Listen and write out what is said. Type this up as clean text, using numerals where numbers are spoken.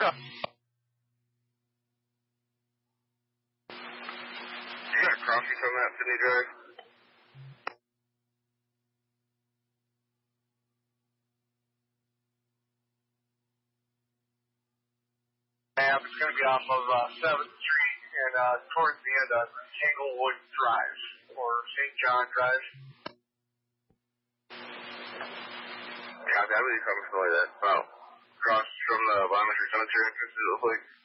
You got crossing from that Sydney Drive? It's going to be off of 7th Street and towards the end of Tanglewood Drive or St. John Drive. Yeah, that really comes like that. Wow. Across from the Biometry Cemetery entrance, it looks like.